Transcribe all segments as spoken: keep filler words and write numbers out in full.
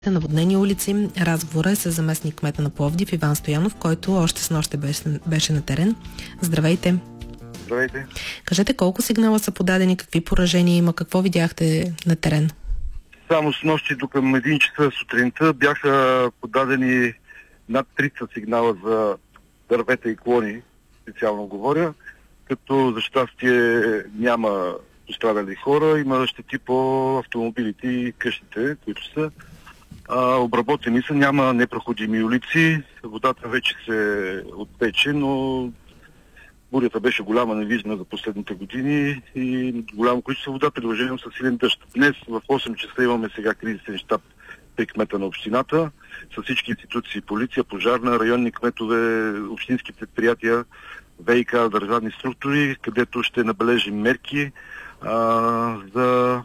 Наводнени улици. Разговора е с заместник кмета на Пловдив Иван Стоянов, който още снощи беше, беше на терен. Здравейте! Здравейте! Кажете колко сигнала са подадени, какви поражения има, какво видяхте на терен? Само снощи до към един часа сутринта бяха подадени над тридесет сигнала за дървета и клони, специално говоря, като за щастие няма пострадали хора, има щети по автомобилите и къщите, които са. А, обработени са, няма непроходими улици, водата вече се оттече, но бурята беше голяма, невиждана за последните години и голямо количество вода, придружено с силен дъжд. Днес в осем часа имаме сега кризисен щаб при кмета на общината, с всички институции, полиция, пожарна, районни кметове, общински предприятия, ВиК, държавни структури, където ще набележим мерки а, за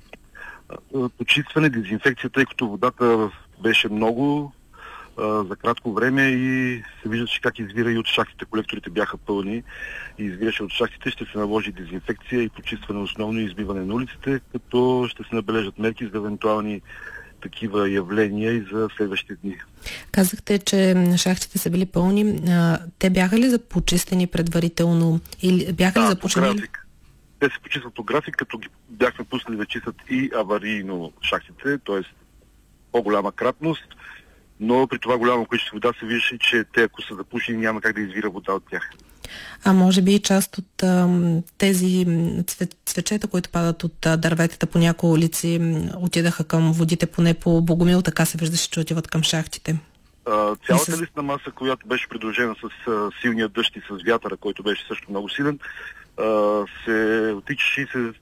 почистване, дезинфекция, тъй като водата беше много а, за кратко време и се виждаше как извира и от шахтите. Колекторите бяха пълни и извираше от шахтите. Ще се наложи дезинфекция и почистване основно и избиване на улиците, като ще се набележат мерки за евентуални такива явления и за следващите дни. Казахте, че шахтите са били пълни. А, те бяха ли започистени предварително или бяха да, ли започнали? Те се почистват по график, като ги бяхме пуснали да чистят и аварийно шахтите, т.е. по-голяма кратност, но при това голямо количество вода се виждаше, че те, ако са запушени, няма как да извира вода от тях. А може би част от а, тези цвечета, които падат от а, дърветата по някои улици, отидаха към водите, поне по Богомил, така се виждаше, че отиват към шахтите. А, цялата с... листна маса, която беше придружена с а, силния дъжд и с вятъра, който беше също много силен, а, се отичаше и се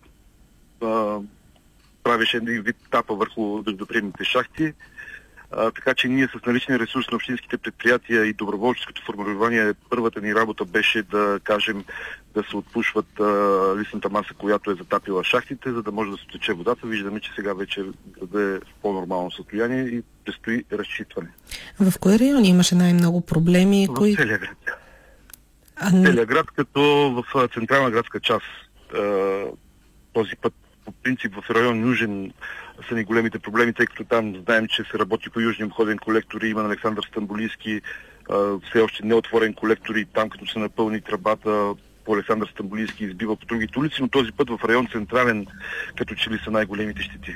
а, правеше един вид тапа върху дъждоприемните шахти. А, така че ние с наличния ресурс на общинските предприятия и доброволческото формирование, първата ни работа беше да кажем да се отпушват а, листната маса, която е затапила шахтите, за да може да се тече водата. Виждаме, че сега вече града е в по-нормално състояние и предстои разчитване. В кой район имаше най-много проблеми? В Кой... целия град. А... Целия град, като в централна градска част а, този път по принцип в район Южен са ни големите проблеми, тъй като там знаем, че се работи по южния обходен колектор и има на Александър Стамболийски а, все още неотворен колектор и там като се напълни тръбата по Александър Стамболийски избива по другите улици, но този път в район Централен като че ли са най-големите щети.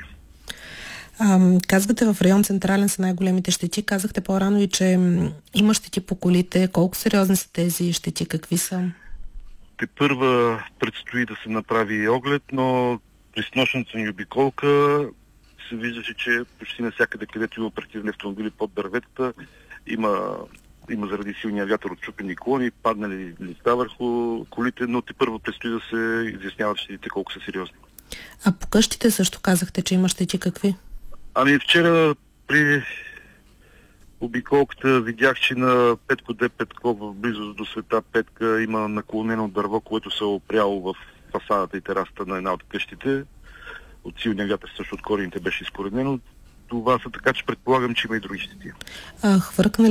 А, казвате в район Централен са най-големите щети. Казахте по-рано и, че има щети по колите. Колко сериозни са тези щети? Какви са? Тепърва предстои да се направи оглед, но при снощната ни обиколка се виждаше, че почти навсякъде, където има оперативни автомобили под дърветата, има, има заради силния вятър отчупени клони, паднали листа върху колите, но тепърва предстои да се изясняват щетите колко са сериозни. А по къщите също казахте, че има щети. Какви? Ами вчера при обиколката видях, че на Петко Д. Петков в близост до Света Петка има наклонено дърво, което се е опряло в фасадата и терасата на една от къщите. От силния вятър също от корените беше изкоренено. Това са така, че предполагам, че има и други щети. А, хвъркнали